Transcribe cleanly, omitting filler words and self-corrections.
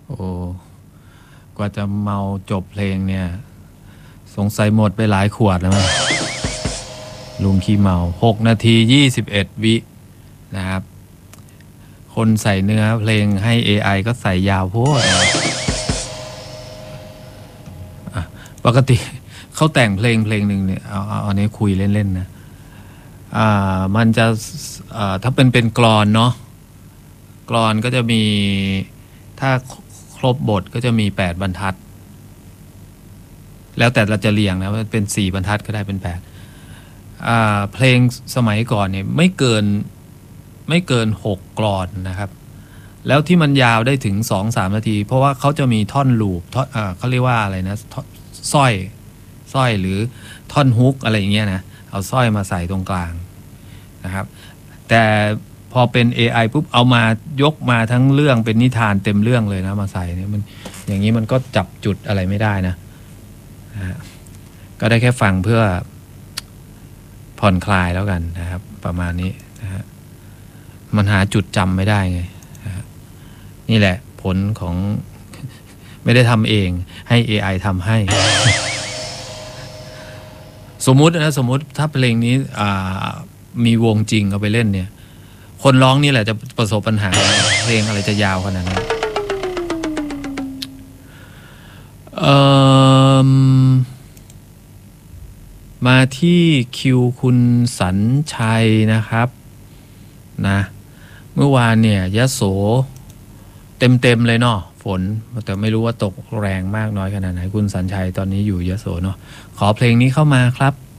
โอ้กว่าจะเมาจบเพลงเนี่ยสงสัยหมดไปหลายขวดแล้วมั้งลุงขี้เมา6 นาที 21 วินะครับคนใส่เนื้อเพลงให้ AI ก็ใส่ยาวโพดปกติเขาแต่งเพลงหนึ่งเนี่ยเอาอันนี้คุยเล่นๆนะมันจะถ้าเป็นกลอนเนาะกลอนก็จะมีถ้าครบบทก็จะมี8 บรรทัดแล้วแต่เราจะเรียงนะเป็น4 บรรทัดก็ได้เป็น8เพลงสมัยก่อนเนี่ยไม่เกิน6 กลอนนะครับแล้วที่มันยาวได้ถึง2-3 นาทีเพราะว่าเขาจะมีท่อนลูปเขาเรียกว่าอะไรนะสร้อยหรือท่อนฮุกอะไรอย่างเงี้ยนะเอาสร้อยมาใส่ตรงกลางนะครับแต่พอเป็น AI ปุ๊บเอามายกมาทั้งเรื่องเป็นนิทานเต็มเรื่องเลยนะมาใส่เนี่ยมันอย่างนี้มันก็จับจุดอะไรไม่ได้นะก็ได้แค่ฟังเพื่อผ่อนคลายแล้วกันนะครับประมาณนี้นะฮะมันหาจุดจำไม่ได้ไงนี่แหละผลของไม่ได้ทำเองให้ AI ทำให้ สมมุติถ้าเพลงนี้มีวงจริงเอาไปเล่นเนี่ยคนร้องนี่แหละจะประสบปัญหาเพลงอะไรจะยาวขนาดนั้นมาที่คิวคุณสัญชัยนะครับนะเมื่อวานเนี่ยยโสเต็มเลยเนาะฝนแต่ไม่รู้ว่าตกแรงมากน้อยขนาดไหนคุณสัญชัยตอนนี้อยู่ยโสเนาะขอเพลงนี้เข้ามาครับ